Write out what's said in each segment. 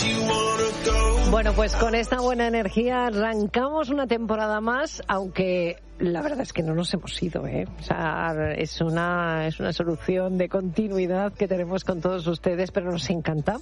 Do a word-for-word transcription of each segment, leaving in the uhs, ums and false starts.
Bueno, pues con esta buena energía arrancamos una temporada más, aunque la verdad es que no nos hemos ido, ¿eh? O sea, es una, es una solución de continuidad que tenemos con todos ustedes, pero nos encanta,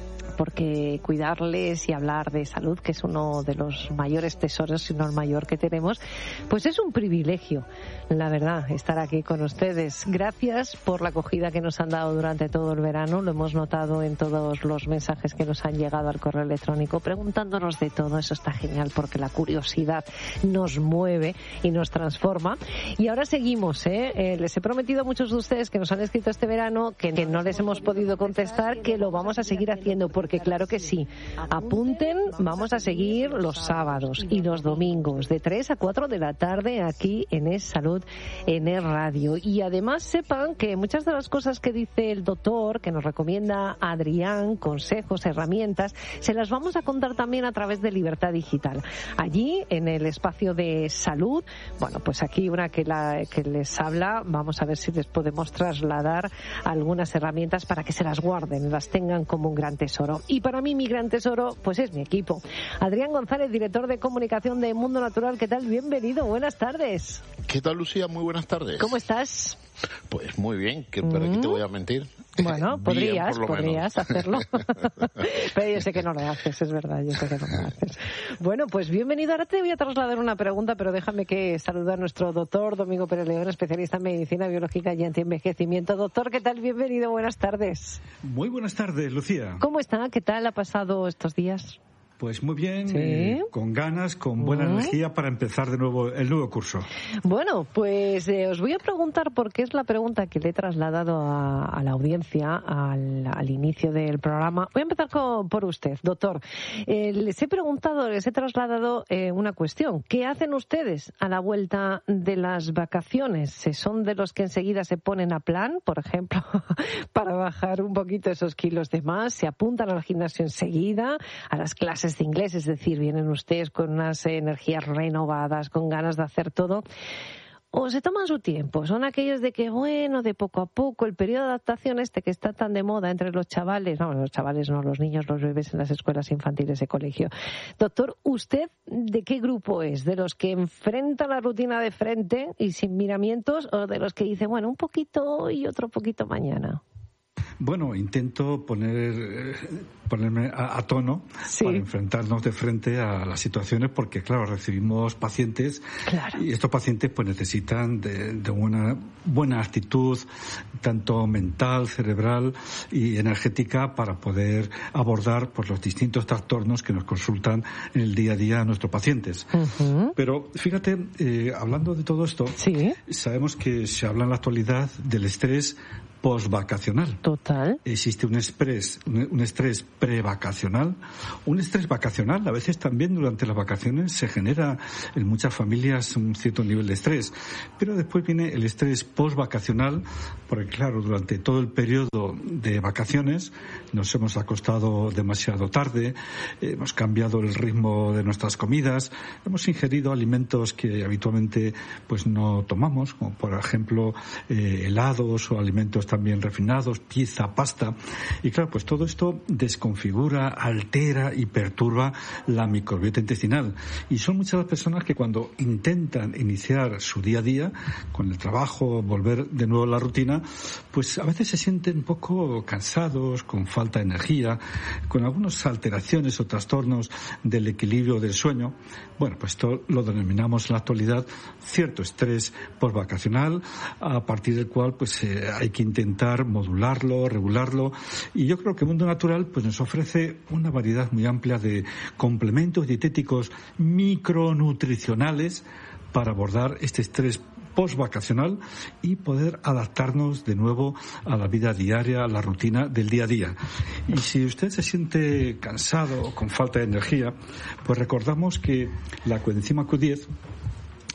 porque cuidarles y hablar de salud, que es uno de los mayores tesoros, si no el mayor que tenemos, pues es un privilegio, la verdad, estar aquí con ustedes. Gracias por la acogida que nos han dado durante todo el verano, lo hemos notado en todos los mensajes que nos han llegado al correo electrónico, preguntándonos de todo. Eso está genial, porque la curiosidad nos mueve y nos transforma. Y ahora seguimos, ¿eh? Eh, les he prometido a muchos de ustedes que nos han escrito este verano que, que no les hemos podido contestar, que lo vamos a seguir haciendo, porque que claro que sí. Apunten, vamos a seguir los sábados y los domingos de tres a cuatro de la tarde aquí en Es Salud, en Es Radio. Y además sepan que muchas de las cosas que dice el doctor, que nos recomienda Adrián, consejos, herramientas, se las vamos a contar también a través de Libertad Digital. Allí, en el espacio de salud, bueno, pues aquí una que, la, que les habla, vamos a ver si les podemos trasladar algunas herramientas para que se las guarden, las tengan como un gran tesoro. Y para mí mi gran tesoro pues es mi equipo. Adrián González, director de comunicación de Mundo Natural. ¿Qué tal? Bienvenido, buenas tardes. ¿Qué tal, Lucía? Muy buenas tardes. ¿Cómo estás? Pues muy bien, que para mm. qué te voy a mentir. Bueno, podrías, bien, por podrías hacerlo. Pero yo sé que no lo haces, es verdad, yo sé que no lo haces. Bueno, pues bienvenido. Ahora te voy a trasladar una pregunta, pero déjame que salude a nuestro doctor Domingo Pérez León, especialista en medicina biológica y antienvejecimiento. Doctor, ¿qué tal? Bienvenido, buenas tardes. Muy buenas tardes, Lucía. ¿Cómo está? ¿Qué tal ha pasado estos días? Pues muy bien, ¿Sí? eh, con ganas, con buena uh-huh. energía para empezar de nuevo el nuevo curso. Bueno, pues eh, os voy a preguntar, porque es la pregunta que le he trasladado a, a la audiencia al, al inicio del programa. Voy a empezar con, por usted, doctor. Eh, les he preguntado, les he trasladado eh, una cuestión. ¿Qué hacen ustedes a la vuelta de las vacaciones? ¿Son de los que enseguida se ponen a plan, por ejemplo, para bajar un poquito esos kilos de más? ¿Se apuntan al gimnasio enseguida, a las clases de inglés? Es decir, vienen ustedes con unas energías renovadas, con ganas de hacer todo, o se toman su tiempo. Son aquellos de que, bueno, de poco a poco, el periodo de adaptación este que está tan de moda entre los chavales, no, los chavales no, los niños, los bebés en las escuelas infantiles de colegio. Doctor, ¿usted de qué grupo es? ¿De los que enfrenta la rutina de frente y sin miramientos, o de los que dice, bueno, un poquito hoy y otro poquito mañana? Bueno, intento poner ponerme a, a tono sí. para enfrentarnos de frente a las situaciones, porque claro, recibimos pacientes claro. y estos pacientes pues necesitan de, de una buena actitud, tanto mental, cerebral y energética, para poder abordar pues los distintos trastornos que nos consultan en el día a día a nuestros pacientes. Uh-huh. Pero fíjate, eh, hablando de todo esto, sí. sabemos que se habla en la actualidad del estrés postvacacional. Total. Existe un estrés, un estrés prevacacional, un estrés vacacional. A veces también durante las vacaciones se genera en muchas familias un cierto nivel de estrés, pero después viene el estrés postvacacional, porque claro, durante todo el periodo de vacaciones nos hemos acostado demasiado tarde, hemos cambiado el ritmo de nuestras comidas, hemos ingerido alimentos que habitualmente pues no tomamos, como por ejemplo eh, helados o alimentos también refinados, pizza, pasta, y claro, pues todo esto desconfigura, altera y perturba la microbiota intestinal, y son muchas las personas que cuando intentan iniciar su día a día con el trabajo, volver de nuevo a la rutina, pues a veces se sienten un poco cansados, con falta de energía, con algunas alteraciones o trastornos del equilibrio del sueño. Bueno, pues esto lo denominamos en la actualidad cierto estrés postvacacional, a partir del cual pues eh, hay que intentar modularlo, regularlo, y yo creo que Mundo Natural pues nos ofrece una variedad muy amplia de complementos dietéticos micronutricionales para abordar este estrés postvacacional y poder adaptarnos de nuevo a la vida diaria, a la rutina del día a día. Y si usted se siente cansado o con falta de energía, pues recordamos que la coenzima Q diez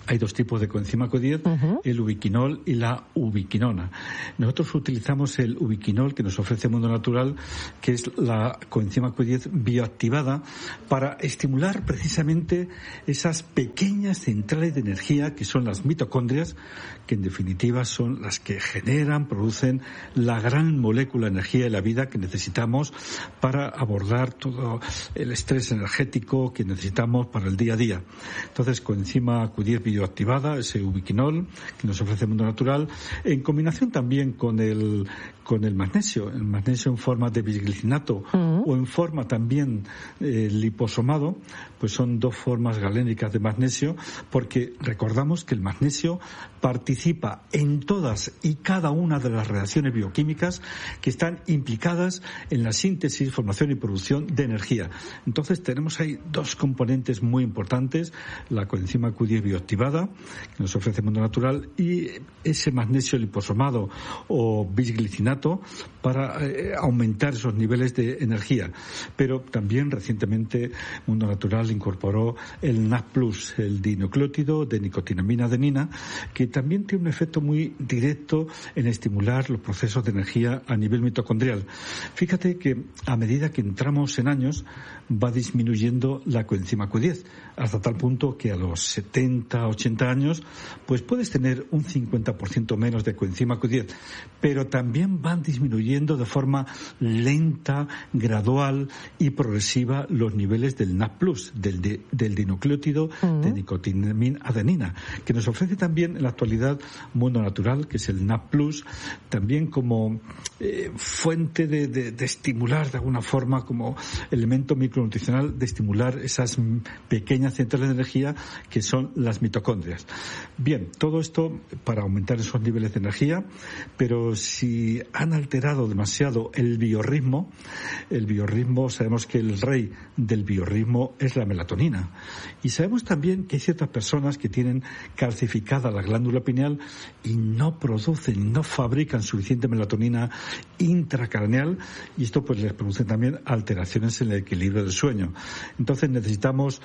Hay dos tipos de coenzima Q diez, uh-huh. el ubiquinol y la ubiquinona. Nosotros utilizamos el ubiquinol que nos ofrece Mundo Natural, que es la coenzima Q diez bioactivada, para estimular precisamente esas pequeñas centrales de energía que son las mitocondrias, que en definitiva son las que generan, producen la gran molécula de energía de la vida que necesitamos para abordar todo el estrés energético que necesitamos para el día a día. Entonces, coenzima Q diez bioactivada, ese ubiquinol que nos ofrece el Mundo Natural, en combinación también con el con el magnesio, el magnesio en forma de bisglicinato uh-huh. o en forma también eh, liposomado, pues son dos formas galénicas de magnesio, porque recordamos que el magnesio participa en todas y cada una de las reacciones bioquímicas que están implicadas en la síntesis, formación y producción de energía. Entonces tenemos ahí dos componentes muy importantes, la coenzima Q diez bioactivada, que nos ofrece el Mundo Natural, y ese magnesio liposomado o bisglicinato para eh, aumentar esos niveles de energía. Pero también recientemente Mundo Natural incorporó el N A D plus, el dinucleótido de nicotinamina adenina, que también tiene un efecto muy directo en estimular los procesos de energía a nivel mitocondrial. Fíjate que a medida que entramos en años va disminuyendo la coenzima Q diez, hasta tal punto que a los setenta, ochenta años pues puedes tener un cincuenta por ciento menos de coenzima Q diez, pero también van disminuyendo de forma lenta, gradual y progresiva los niveles del N A D plus, del, de, del dinucleótido uh-huh. de nicotinamina adenina, que nos ofrece también en la actualidad Mundo Natural, que es el N A D plus, también como eh, fuente de, de, de estimular de alguna forma, como elemento micronutricional de estimular esas pequeñas centrales de energía que son las mitocondrias. Bien, todo esto para aumentar esos niveles de energía, pero si han alterado demasiado el biorritmo, el biorritmo, sabemos que el rey del biorritmo es la melatonina, y sabemos también que hay ciertas personas que tienen calcificada la glándula pineal y no producen, no fabrican suficiente melatonina intracraneal, y esto pues les produce también alteraciones en el equilibrio del sueño. Entonces necesitamos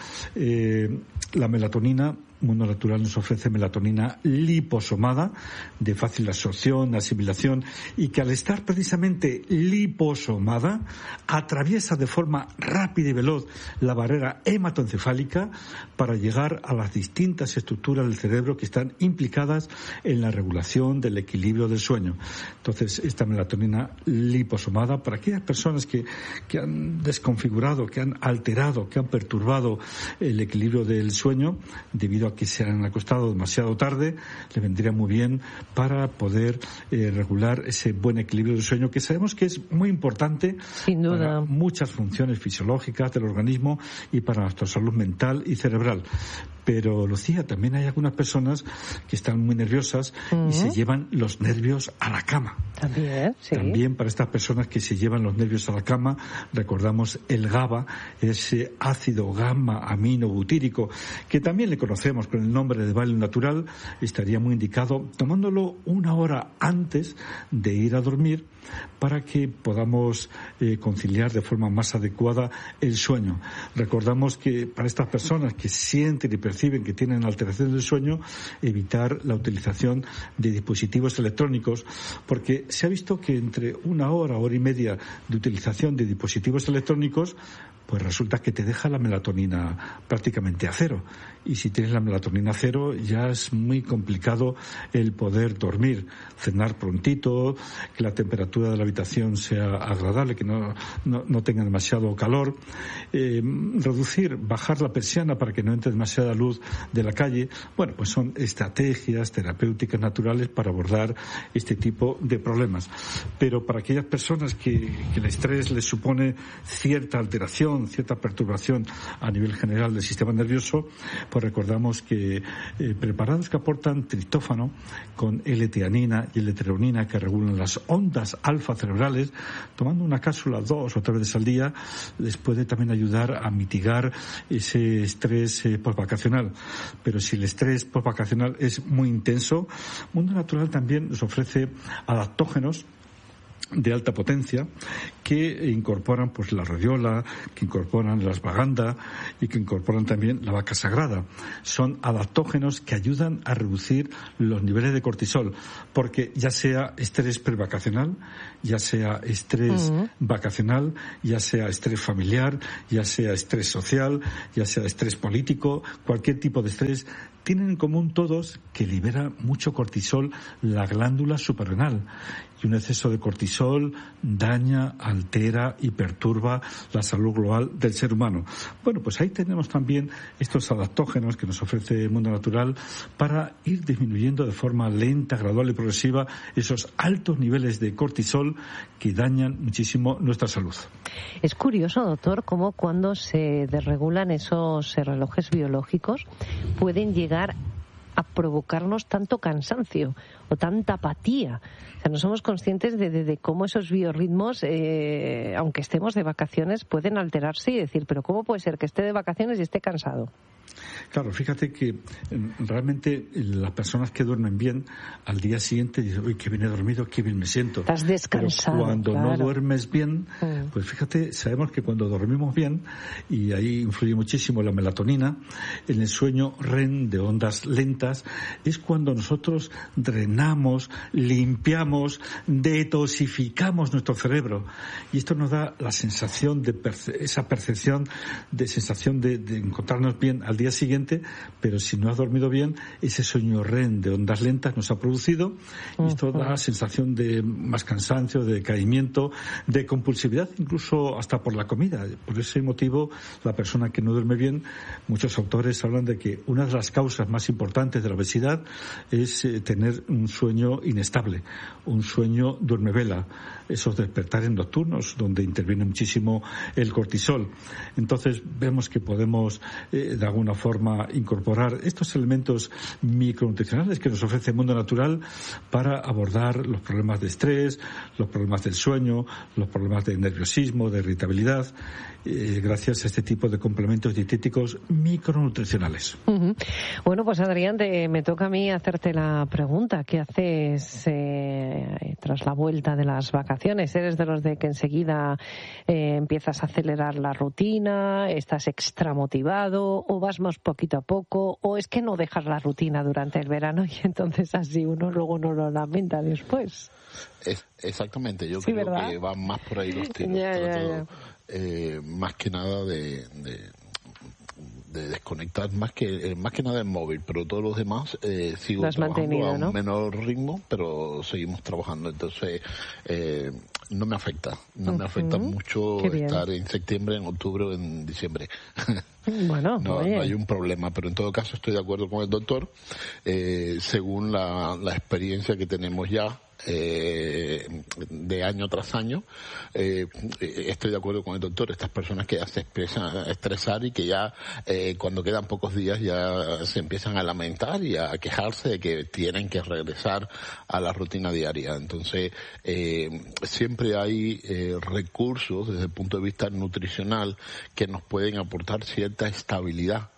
eh, la melatonina. Mundo Natural nos ofrece melatonina liposomada, de fácil absorción, asimilación, y que al estar precisamente liposomada atraviesa de forma rápida y veloz la barrera hematoencefálica para llegar a las distintas estructuras del cerebro que están implicadas en la regulación del equilibrio del sueño. Entonces, esta melatonina liposomada, para aquellas personas que, que han desconfigurado, que han alterado, que han perturbado el equilibrio del sueño debido a que se han acostado demasiado tarde, le vendría muy bien para poder eh, regular ese buen equilibrio del sueño, que sabemos que es muy importante Sin duda. Para muchas funciones fisiológicas del organismo y para nuestra salud mental y cerebral. Pero, Lucía, también hay algunas personas que están muy nerviosas uh-huh. y se llevan los nervios a la cama. También, sí. También para estas personas que se llevan los nervios a la cama, recordamos el GABA, ese ácido gamma amino butírico, que también le conocemos con el nombre de Valium Natural, estaría muy indicado tomándolo una hora antes de ir a dormir para que podamos eh, conciliar de forma más adecuada el sueño. Recordamos que para estas personas que sienten y perciben que tienen alteraciones del sueño, evitar la utilización de dispositivos electrónicos, porque se ha visto que entre una hora, hora y media de utilización de dispositivos electrónicos, pues resulta que te deja la melatonina prácticamente a cero. Y si tienes la melatonina a cero, ya es muy complicado el poder dormir, cenar prontito, que la temperatura de la habitación sea agradable, que no, no, no tenga demasiado calor, eh, reducir, bajar la persiana para que no entre demasiada luz de la calle. Bueno, pues son estrategias terapéuticas naturales para abordar este tipo de problemas. Pero para aquellas personas que, que el estrés les supone cierta alteración, cierta perturbación a nivel general del sistema nervioso, pues recordamos que eh, preparados que aportan triptófano con L-teanina y L-treonina, que regulan las ondas alfa cerebrales, tomando una cápsula dos o tres veces al día, les puede también ayudar a mitigar ese estrés eh, postvacacional. Pero si el estrés postvacacional es muy intenso, Mundo Natural también nos ofrece adaptógenos de alta potencia que incorporan pues la radiola, que incorporan la ashwagandha y que incorporan también la vaca sagrada. Son adaptógenos que ayudan a reducir los niveles de cortisol, porque ya sea estrés prevacacional, ya sea estrés uh-huh. vacacional, ya sea estrés familiar, ya sea estrés social, ya sea estrés político, cualquier tipo de estrés, tienen en común todos que libera mucho cortisol la glándula suprarrenal. Y un exceso de cortisol daña, altera y perturba la salud global del ser humano. Bueno, pues ahí tenemos también estos adaptógenos que nos ofrece el mundo natural para ir disminuyendo de forma lenta, gradual y progresiva esos altos niveles de cortisol que dañan muchísimo nuestra salud. Es curioso, doctor, cómo cuando se desregulan esos relojes biológicos pueden llegar a provocarnos tanto cansancio o tanta apatía. O sea, no somos conscientes de, de, de cómo esos biorritmos, eh, aunque estemos de vacaciones, pueden alterarse y decir, pero ¿cómo puede ser que esté de vacaciones y esté cansado? Claro, fíjate que realmente las personas que duermen bien al día siguiente dicen, uy, qué bien he dormido, qué bien me siento. Estás descansado. Pero cuando claro. no duermes bien, pues fíjate, sabemos que cuando dormimos bien, y ahí influye muchísimo la melatonina, en el sueño R E M de ondas lentas, es cuando nosotros drenamos, limpiamos, detoxificamos nuestro cerebro. Y esto nos da la sensación de, perce- esa percepción de sensación de, de encontrarnos bien al día siguiente, pero si no has dormido bien, ese sueño R E M de ondas lentas nos ha producido y esto da sensación de más cansancio, de decaimiento, de compulsividad, incluso hasta por la comida. Por ese motivo, la persona que no duerme bien, muchos autores hablan de que una de las causas más importantes de la obesidad es eh, tener un sueño inestable, un sueño duermevela, esos despertares nocturnos donde interviene muchísimo el cortisol. Entonces vemos que podemos eh, de alguna forma incorporar estos elementos micronutricionales que nos ofrece el mundo natural para abordar los problemas de estrés, los problemas del sueño, los problemas de nerviosismo, de irritabilidad, eh, gracias a este tipo de complementos dietéticos micronutricionales. Uh-huh. Bueno, pues Adrián, te, me toca a mí hacerte la pregunta. ¿Qué haces eh, tras la vuelta de las vacaciones? ¿Eres de los de que enseguida eh, empiezas a acelerar la rutina, estás extramotivado o vas más poquito a poco, o es que no dejas la rutina durante el verano y entonces así uno luego no lo lamenta después? Es, exactamente, yo sí, creo ¿verdad? que van más por ahí los tiros. Ya, ya, Trato, ya. Eh, más que nada de, de, de desconectar, más que eh, más que nada el móvil, pero todos los demás eh, sigo trabajando a un ¿no? menor ritmo, pero seguimos trabajando, entonces eh, no me afecta, no uh-huh. me afecta mucho estar en septiembre, en octubre o en diciembre. Bueno, no, no hay un problema, pero en todo caso estoy de acuerdo con el doctor, eh, según la, la experiencia que tenemos ya, eh, de año tras año, eh, estoy de acuerdo con el doctor, estas personas que ya se empiezan a estresar y que ya eh, cuando quedan pocos días ya se empiezan a lamentar y a quejarse de que tienen que regresar a la rutina diaria. Entonces, eh, siempre hay eh, recursos desde el punto de vista nutricional que nos pueden aportar cierta estabilidad.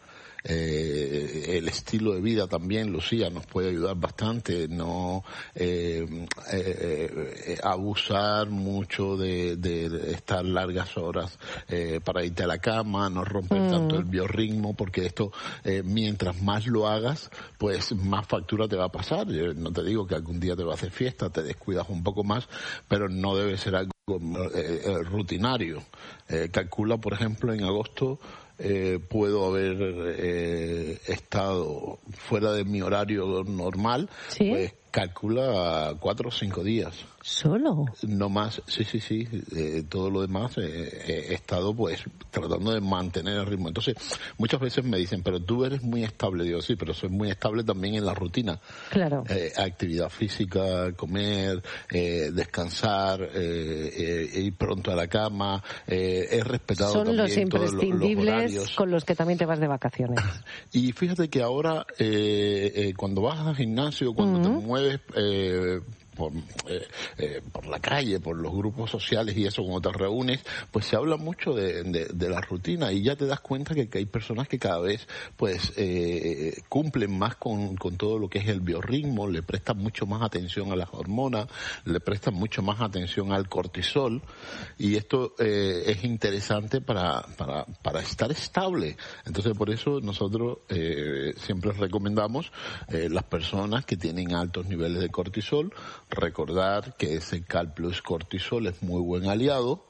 Eh, el estilo de vida también, Lucía, nos puede ayudar bastante, no eh, eh, eh, abusar mucho de, de, de estar largas horas eh, para irte a la cama, no romper mm. tanto el biorritmo, porque esto, eh, mientras más lo hagas, pues más factura te va a pasar. Yo no te digo que algún día te va a hacer fiesta, te descuidas un poco más, pero no debe ser algo eh, eh, rutinario. Eh, calcula, por ejemplo, en agosto Eh, puedo haber eh, estado fuera de mi horario normal, ¿sí? Pues calcula cuatro o cinco días. ¿Solo? No más, sí, sí, sí. Eh, todo lo demás eh, he estado pues tratando de mantener el ritmo. Entonces, muchas veces me dicen, pero tú eres muy estable. Digo, sí, pero soy muy estable también en la rutina. Claro. Eh, actividad física, comer, eh, descansar, eh, eh, ir pronto a la cama. Eh, he respetado Son también los imprescindibles los con los que también te vas de vacaciones. Y fíjate que ahora, eh, eh, cuando vas al gimnasio, cuando uh-huh. te mueves, eh, por, eh, eh, por la calle, por los grupos sociales y eso, cuando te reúnes, pues se habla mucho de, de, de la rutina y ya te das cuenta que, que hay personas que cada vez pues eh, cumplen más con, con todo lo que es el biorritmo, le prestan mucho más atención a las hormonas, le prestan mucho más atención al cortisol, y esto eh, es interesante para, para, para estar estable. Entonces, por eso nosotros eh, siempre recomendamos eh, las personas que tienen altos niveles de cortisol, recordar que ese Cal Plus Cortisol es muy buen aliado.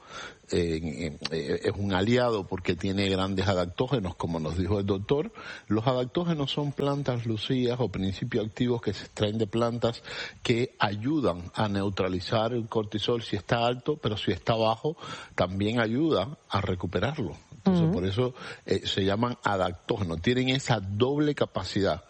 Eh, eh, es un aliado porque tiene grandes adaptógenos, como nos dijo el doctor. Los adaptógenos son plantas, Lucía, o principios activos que se extraen de plantas que ayudan a neutralizar el cortisol si está alto, pero si está bajo también ayuda a recuperarlo. Entonces, uh-huh. por eso eh, se llaman adaptógenos, tienen esa doble capacidad.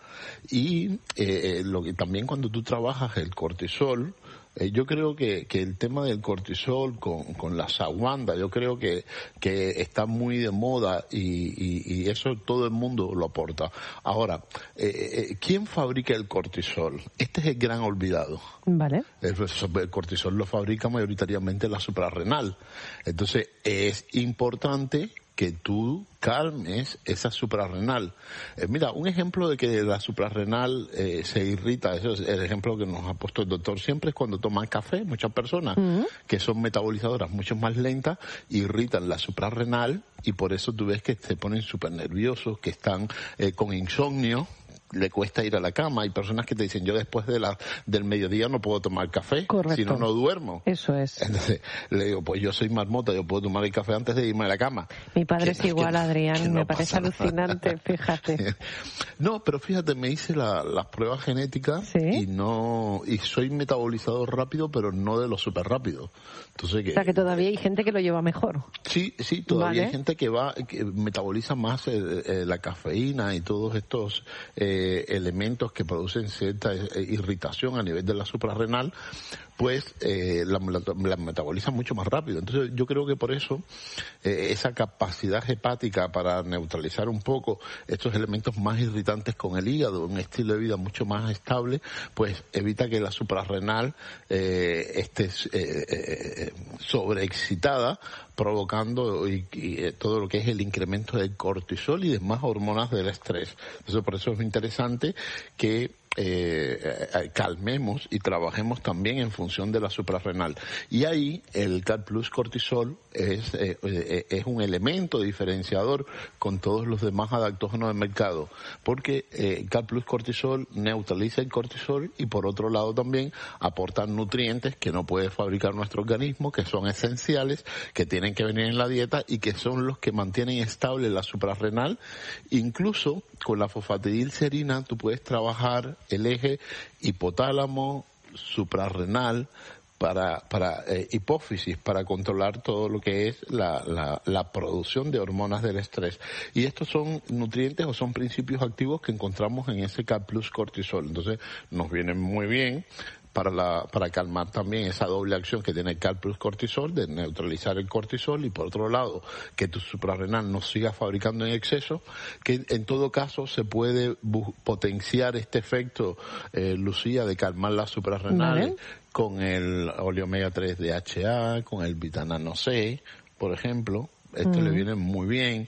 Y eh, lo que también cuando tú trabajas el cortisol, Eh, yo creo que, que el tema del cortisol con, con la ashwagandha, yo creo que, que está muy de moda y, y, y eso todo el mundo lo aporta. Ahora, eh, eh, ¿quién fabrica el cortisol? Este es el gran olvidado. Vale. El, el cortisol lo fabrica mayoritariamente la suprarrenal. Entonces, es importante que tú calmes esa suprarrenal. Eh, mira, un ejemplo de que la suprarrenal eh, se irrita, eso es el ejemplo que nos ha puesto el doctor siempre, es cuando toman café. Muchas personas uh-huh. que son metabolizadoras mucho más lentas irritan la suprarrenal y por eso tú ves que se ponen súper nerviosos, que están eh, con insomnio, le cuesta ir a la cama. Hay personas que te dicen, yo después de la, del mediodía no puedo tomar café, Correcto. si no, no duermo. Eso es. Entonces, le digo, pues yo soy marmota, yo puedo tomar el café antes de irme a la cama. Mi padre que, es igual, que, Adrián, que no me parece alucinante, nada. Fíjate. No, pero fíjate, me hice la, las pruebas genéticas ¿Sí? y no, y soy metabolizador rápido, pero no de lo súper rápido. Entonces, que, o sea, que todavía hay gente que lo lleva mejor. Sí, sí, todavía ¿Vale? hay gente que va, que metaboliza más eh, eh, la cafeína y todos estos eh, elementos que producen cierta eh, irritación a nivel de la suprarrenal, pues eh, la, la, la metaboliza mucho más rápido. Entonces yo creo que por eso eh, esa capacidad hepática para neutralizar un poco estos elementos más irritantes con el hígado, un estilo de vida mucho más estable, pues evita que la suprarrenal eh, esté eh, eh, sobreexcitada, provocando y, y, eh, todo lo que es el incremento del cortisol y demás hormonas del estrés. Entonces por eso es interesante que Eh, eh, calmemos y trabajemos también en función de la suprarrenal. Y ahí el Cal Plus Cortisol es, eh, eh, es un elemento diferenciador con todos los demás adaptógenos del mercado, porque eh, Cal Plus Cortisol neutraliza el cortisol y por otro lado también aporta nutrientes que no puede fabricar nuestro organismo, que son esenciales, que tienen que venir en la dieta y que son los que mantienen estable la suprarrenal. Incluso con la fosfatidilcerina tú puedes trabajar el eje hipotálamo, suprarrenal, para, para eh, hipófisis, para controlar todo lo que es la, la, la producción de hormonas del estrés. Y estos son nutrientes o son principios activos que encontramos en ese Cal Plus Cortisol. Entonces nos vienen muy bien para la, para calmar también esa doble acción que tiene el Cal Plus Cortisol, de neutralizar el cortisol, y por otro lado, que tu suprarrenal no siga fabricando en exceso, que en todo caso se puede bu- potenciar este efecto, eh, Lucía, de calmar las suprarrenales, ¿vale?, con el oleomega tres D H A, con el vitamina C, por ejemplo. Esto uh-huh. le viene muy bien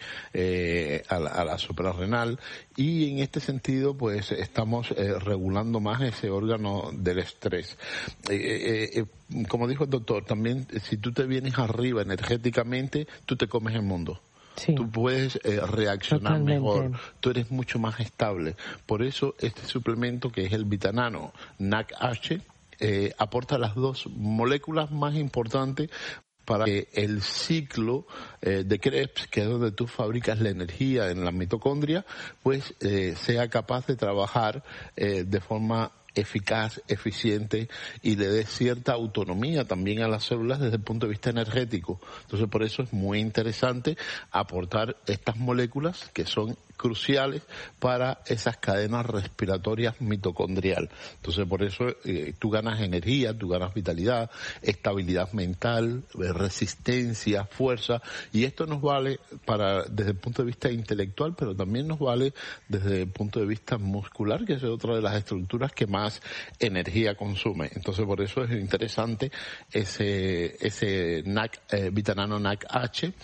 eh, a, la, a la suprarrenal, y en este sentido pues estamos eh, regulando más ese órgano del estrés. Eh, eh, eh, como dijo el doctor, también si tú te vienes arriba energéticamente, tú te comes el mundo. Sí. Tú puedes eh, reaccionar Totalmente. mejor, tú eres mucho más estable. Por eso este suplemento, que es el Vitanano N A C H, eh, aporta las dos moléculas más importantes para que el ciclo eh, de Krebs, que es donde tú fabricas la energía en la mitocondria, pues eh, sea capaz de trabajar eh, de forma eficaz, eficiente, y le dé cierta autonomía también a las células desde el punto de vista energético. Entonces por eso es muy interesante aportar estas moléculas que son cruciales para esas cadenas respiratorias mitocondrial. Entonces por eso eh, tú ganas energía, tú ganas vitalidad, estabilidad mental, resistencia, fuerza, y esto nos vale para desde el punto de vista intelectual, pero también nos vale desde el punto de vista muscular, que es otra de las estructuras que más más energía consume. Entonces, por eso es interesante ese ese N A C, eh, Vitanano N A C H,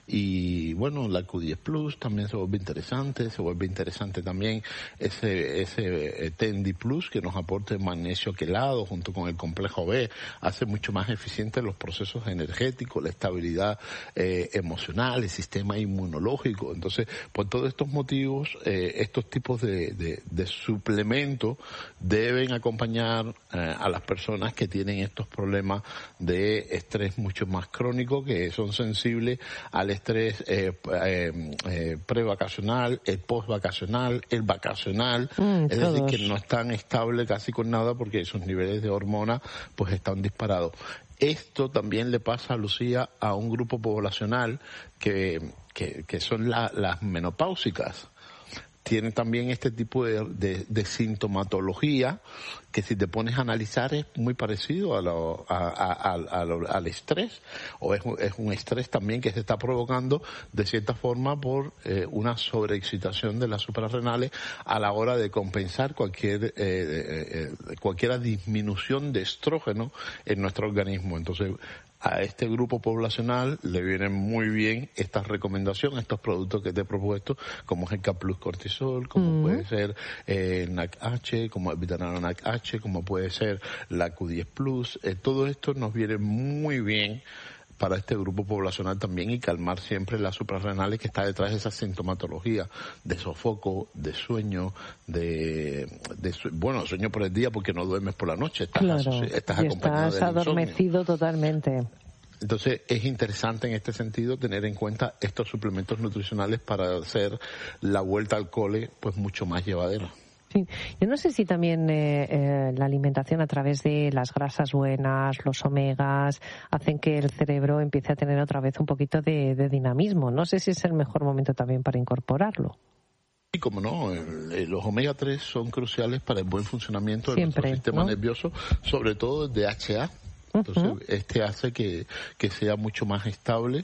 y bueno, la Q diez Plus también se vuelve interesante, se vuelve interesante también ese ese Tendi Plus, que nos aporta magnesio quelado junto con el complejo B, hace mucho más eficientes los procesos energéticos, la estabilidad eh, emocional, el sistema inmunológico. Entonces, por todos estos motivos, eh, estos tipos de, de, de suplementos deben acompañar eh, a las personas que tienen estos problemas de estrés mucho más crónico, que son sensibles al estrés eh, eh, eh, prevacacional, el postvacacional, el vacacional, mm, es todos. Decir, que no están estables casi con nada porque sus niveles de hormonas pues están disparados. Esto también le pasa, Lucía, a un grupo poblacional que, que, que son la, las menopáusicas. Tienen también este tipo de, de, de sintomatología que, si te pones a analizar, es muy parecido a lo, a, a, a, a lo, al estrés, o es, es un estrés también que se está provocando de cierta forma por eh, una sobreexcitación de las suprarrenales a la hora de compensar cualquier eh, eh, cualquier disminución de estrógeno en nuestro organismo. Entonces, a este grupo poblacional le vienen muy bien estas recomendaciones, estos productos que te he propuesto, como es el K Plus Cortisol, como mm. puede ser eh, N A C H, como el Vitanano N A C H, como puede ser la Q diez Plus. Eh, todo esto nos viene muy bien para este grupo poblacional también, y calmar siempre las suprarrenales que está detrás de esa sintomatología de sofoco, de sueño, de, de bueno, sueño por el día porque no duermes por la noche, estás, claro, estás y acompañado estás del adormecido insomnio. Totalmente. Entonces, es interesante en este sentido tener en cuenta estos suplementos nutricionales para hacer la vuelta al cole pues mucho más llevadera. Sí, yo no sé si también eh, eh, la alimentación a través de las grasas buenas, los omegas, hacen que el cerebro empiece a tener otra vez un poquito de, de dinamismo. No sé si es el mejor momento también para incorporarlo. Y como no, el, los omega tres son cruciales para el buen funcionamiento Siempre, de nuestro sistema ¿no? nervioso, sobre todo el D H A. Entonces, uh-huh. este hace que, que sea mucho más estable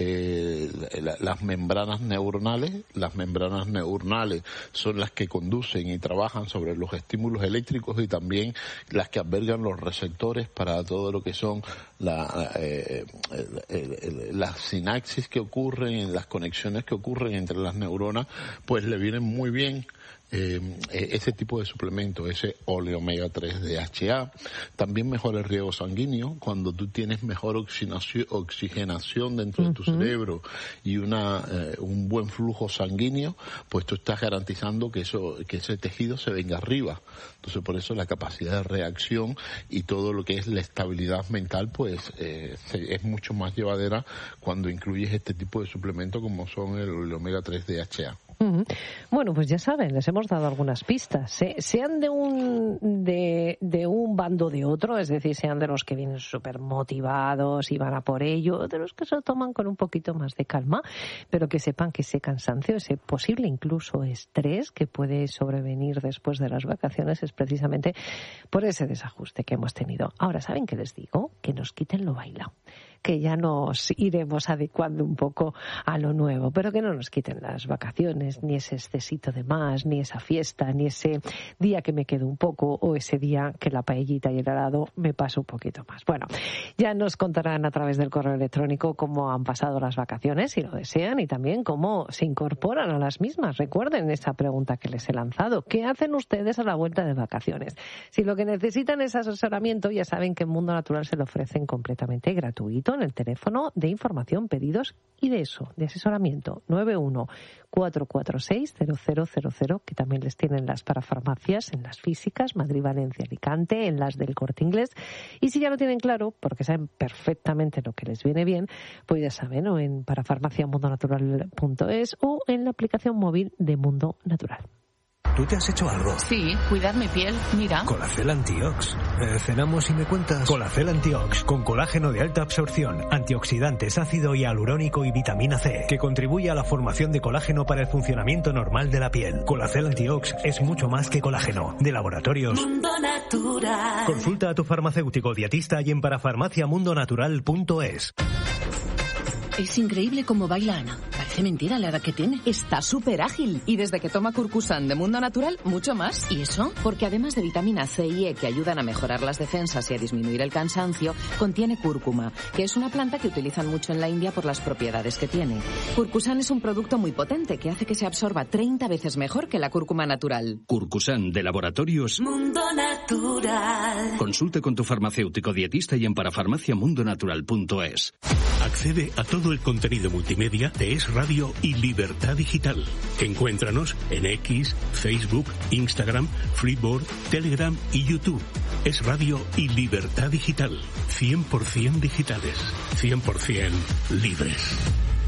eh, la, las membranas neuronales. Las membranas neuronales son las que conducen y trabajan sobre los estímulos eléctricos, y también las que albergan los receptores para todo lo que son la, eh, el, el, el, las sinapsis que ocurren, las conexiones que ocurren entre las neuronas, pues le vienen muy bien Eh, ese tipo de suplemento, ese óleo omega tres D H A. También mejora el riego sanguíneo. Cuando tú tienes mejor oxigenación, oxigenación dentro uh-huh. de tu cerebro y una eh, un buen flujo sanguíneo, pues tú estás garantizando que eso que ese tejido se venga arriba. Entonces, por eso la capacidad de reacción y todo lo que es la estabilidad mental, pues eh, se, es mucho más llevadera cuando incluyes este tipo de suplementos como son el, el omega tres D H A. Uh-huh. Bueno, pues ya saben, les hemos dado algunas pistas. ¿eh? Sean de un de, de un bando o de otro, es decir, sean de los que vienen súper motivados y van a por ello, de los que se lo toman con un poquito más de calma, pero que sepan que ese cansancio, ese posible incluso estrés que puede sobrevenir después de las vacaciones es precisamente por ese desajuste que hemos tenido. Ahora, ¿saben qué les digo? Que nos quiten lo bailado, que ya nos iremos adecuando un poco a lo nuevo, pero que no nos quiten las vacaciones, ni ese excesito de más, ni esa fiesta, ni ese día que me quedo un poco, o ese día que la paellita y el helado me paso un poquito más. Bueno, ya nos contarán a través del correo electrónico cómo han pasado las vacaciones, si lo desean, y también cómo se incorporan a las mismas. Recuerden esa pregunta que les he lanzado. ¿Qué hacen ustedes a la vuelta de vacaciones? Si lo que necesitan es asesoramiento, ya saben que en Mundo Natural se lo ofrecen completamente gratuito en el teléfono de información, pedidos y de eso, de asesoramiento, nueve uno cuatro cuatro seis cero cero cero cero, que también les tienen las parafarmacias en las físicas, Madrid, Valencia, Alicante, en las del Corte Inglés. Y si ya lo tienen claro, porque saben perfectamente lo que les viene bien, pues ya saben, o en parafarmacia mundo natural punto es o en la aplicación móvil de Mundo Natural. ¿Tú te has hecho algo? Sí, cuidar mi piel, mira. Colacel Antiox. Eh, cenamos y me cuentas. Colacel Antiox, con colágeno de alta absorción, antioxidantes, ácido hialurónico y vitamina C, que contribuye a la formación de colágeno para el funcionamiento normal de la piel. Colacel Antiox es mucho más que colágeno. De laboratorios Mundo Natural. Consulta a tu farmacéutico dietista y en parafarmacia mundo natural punto es. Es increíble cómo baila Ana. Parece Parece mentira la edad que tiene. Está súper ágil y desde que toma Curcusan de Mundo Natural, mucho más. ¿Y eso? Porque además de vitamina C y E que ayudan a mejorar las defensas y a disminuir el cansancio, contiene cúrcuma, que es una planta que utilizan mucho en la India por las propiedades que tiene. Curcusan es un producto muy potente que hace que se absorba treinta veces mejor que la cúrcuma natural. Curcusan de Laboratorios Mundo Natural. Consulte con tu farmacéutico dietista y en parafarmacia mundo natural punto es. Accede a todo el contenido multimedia de Es Radio y Libertad Digital. Encuéntranos en X, Facebook, Instagram, Flipboard, Telegram y YouTube. Es Radio y Libertad Digital. cien por ciento digitales. cien por ciento libres.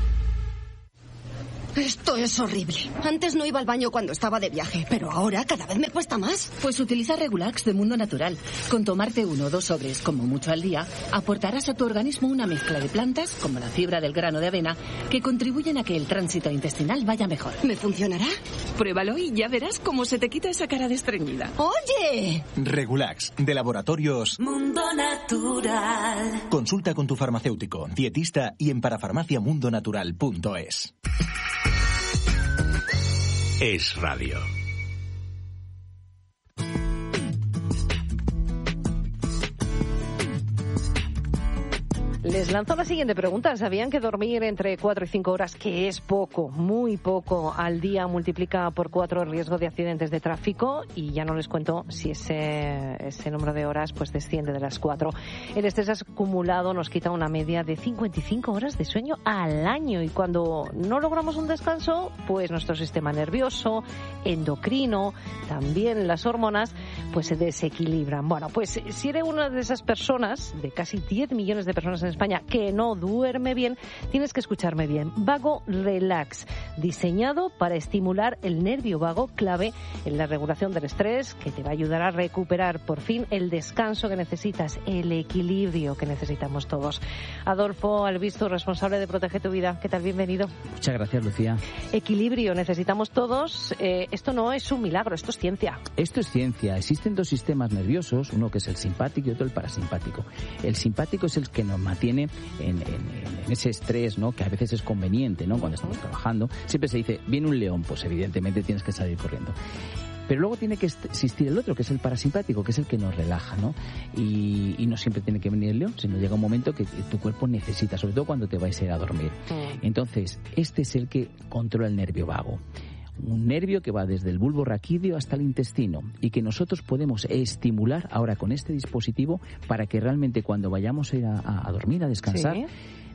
Esto es horrible. Antes no iba al baño cuando estaba de viaje, pero ahora cada vez me cuesta más. Pues utiliza Regulax de Mundo Natural. Con tomarte uno o dos sobres, como mucho al día, aportarás a tu organismo una mezcla de plantas, como la fibra del grano de avena, que contribuyen a que el tránsito intestinal vaya mejor. ¿Me funcionará? Pruébalo y ya verás cómo se te quita esa cara de estreñida. ¡Oye! Regulax, de Laboratorios Mundo Natural. Consulta con tu farmacéutico, dietista y en parafarmacia mundo natural punto es. Es Radio. Les lanzo la siguiente pregunta. ¿Sabían que dormir entre cuatro y cinco horas, que es poco, muy poco, al día, multiplica por cuatro el riesgo de accidentes de tráfico? Y ya no les cuento si ese, ese número de horas pues desciende de las cuatro. El estrés acumulado nos quita una media de cincuenta y cinco horas de sueño al año. Y cuando no logramos un descanso, pues nuestro sistema nervioso, endocrino, también las hormonas, pues se desequilibran. Bueno, pues si eres una de esas personas, de casi diez millones de personas en España, que no duerme bien, tienes que escucharme bien. Vago Relax, diseñado para estimular el nervio vago, clave en la regulación del estrés, que te va a ayudar a recuperar por fin el descanso que necesitas, el equilibrio que necesitamos todos. Adolfo Albizu, responsable de Protege tu Vida. ¿Qué tal? Bienvenido. Muchas gracias, Lucía. Equilibrio necesitamos todos. Eh, esto no es un milagro, esto es ciencia. Esto es ciencia. Existen dos sistemas nerviosos, uno que es el simpático y otro el parasimpático. El simpático es el que nos mantiene en, en, en ese estrés, ¿no? Que a veces es conveniente, ¿no? Cuando estamos trabajando. Siempre se dice, viene un león, pues evidentemente tienes que salir corriendo. Pero luego tiene que existir el otro, que es el parasimpático, que es el que nos relaja, ¿no? Y, y no siempre tiene que venir el león, sino llega un momento que tu cuerpo necesita, sobre todo cuando te vais a ir a dormir. Entonces, este es el que controla el nervio vago. Un nervio que va desde el bulbo raquídeo hasta el intestino y que nosotros podemos estimular ahora con este dispositivo para que realmente cuando vayamos a ir a, a dormir, a descansar, ¿sí?,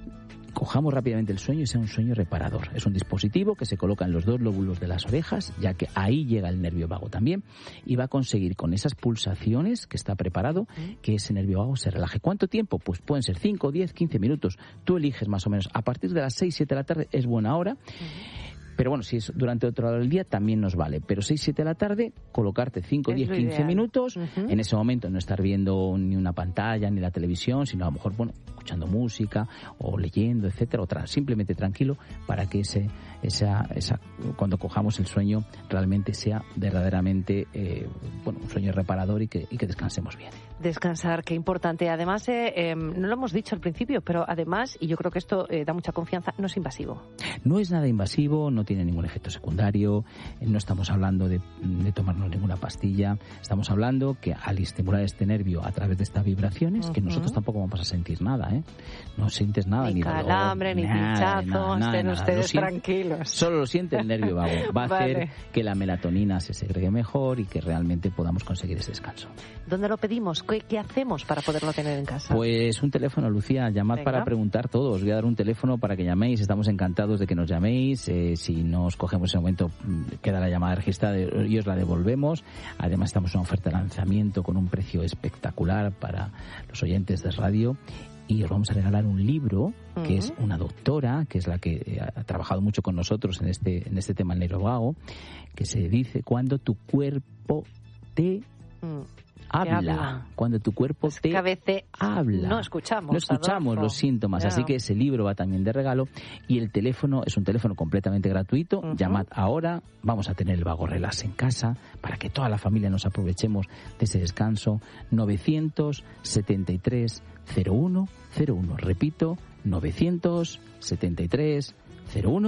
cojamos rápidamente el sueño y sea un sueño reparador. Es un dispositivo que se coloca en los dos lóbulos de las orejas, ya que ahí llega el nervio vago también, y va a conseguir con esas pulsaciones que está preparado que ese nervio vago se relaje. ¿Cuánto tiempo? Pues pueden ser cinco, diez, quince minutos. Tú eliges más o menos. A partir de las seis, siete de la tarde es buena hora. Pero bueno, si es durante otra hora del día también nos vale. Pero seis, siete de la tarde, colocarte cinco, diez, quince minutos. Uh-huh. En ese momento no estar viendo ni una pantalla ni la televisión, sino a lo mejor, bueno, escuchando música o leyendo, etcétera, o tra- simplemente tranquilo para que ese esa esa cuando cojamos el sueño realmente sea verdaderamente eh, bueno, un sueño reparador y que, y que descansemos bien. Descansar, qué importante. Además, eh, eh, no lo hemos dicho al principio, pero además, y yo creo que esto eh, da mucha confianza, no es invasivo. No es nada invasivo, no tiene ningún efecto secundario, no estamos hablando de, de tomarnos ninguna pastilla, estamos hablando que al estimular este nervio a través de estas vibraciones, uh-huh, que nosotros tampoco vamos a sentir nada, ¿eh? No sientes nada, ni, ni calambre, dolor, ni pinchazo, estén ustedes siente, tranquilos. Solo lo siente el nervio vago. Va a vale. hacer que la melatonina se segregue mejor y que realmente podamos conseguir ese descanso. ¿Dónde lo pedimos? ¿Qué, qué hacemos para poderlo tener en casa? Pues un teléfono, Lucía, llamad Venga. para preguntar todo. Os voy a dar un teléfono para que llaméis, estamos encantados de que nos llaméis. Eh, si no os cogemos en ese momento, queda la llamada registrada y os la devolvemos. Además, estamos en una oferta de lanzamiento con un precio espectacular para los oyentes de radio. Y os vamos a regalar un libro que uh-huh. es una doctora, que es la que ha trabajado mucho con nosotros en este en este tema del nervio vago, que se dice Cuando tu cuerpo te uh. Habla. habla, cuando tu cuerpo es te que a veces habla. No escuchamos. No escuchamos Adolfo. los síntomas, yeah. así que ese libro va también de regalo y el teléfono es un teléfono completamente gratuito. Uh-huh. Llamad ahora, vamos a tener el Vago Relax en casa para que toda la familia nos aprovechemos de ese descanso. novecientos setenta y tres cero uno cero uno, repito, novecientos setenta y tres cero uno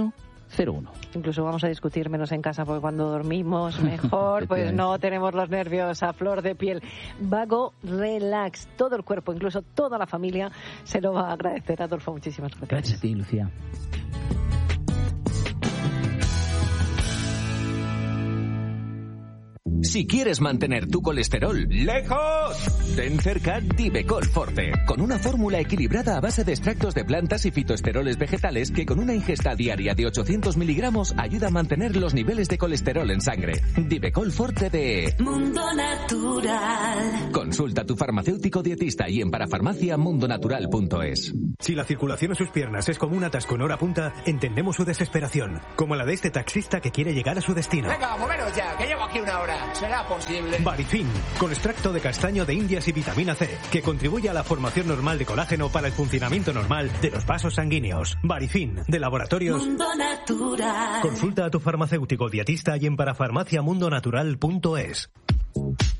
cero uno. Incluso vamos a discutir menos en casa porque cuando dormimos mejor, pues no tenemos los nervios a flor de piel. Vago Relax, todo el cuerpo, incluso toda la familia se lo va a agradecer. Adolfo, muchísimas gracias. Gracias a ti, Lucía. Si quieres mantener tu colesterol lejos, ten cerca Divecol Forte, con una fórmula equilibrada a base de extractos de plantas y fitoesteroles vegetales que con una ingesta diaria de ochocientos miligramos ayuda a mantener los niveles de colesterol en sangre. Divecol Forte de Mundo Natural. Consulta a tu farmacéutico dietista y en parafarmacia mundo natural punto es. Si la circulación en sus piernas es como un atasco en hora punta, entendemos su desesperación, como la de este taxista que quiere llegar a su destino. Venga, moveros ya, que llevo aquí una hora. ¿Será posible? Barifin, con extracto de castaño de indias y vitamina C, que contribuye a la formación normal de colágeno para el funcionamiento normal de los vasos sanguíneos. Barifin, de Laboratorios Mundo Natural. Consulta a tu farmacéutico dietista y en parafarmacia mundo natural punto es.